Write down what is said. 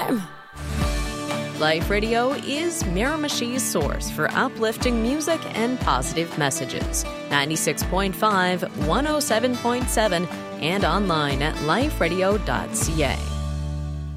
time. Life Radio is Miramichi's source for uplifting music and positive messages. 96.5, 107.7, and online at liferadio.ca.